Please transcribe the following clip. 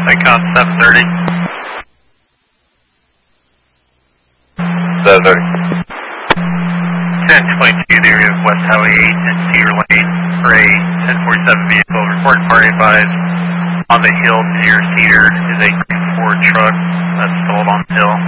Icon 730. 730. 1022, the area of West Highway 8 and Cedar Lane for a 1047 vehicle. Reported party advised on the hill near Cedar is a green Ford truck that's stalled on the hill.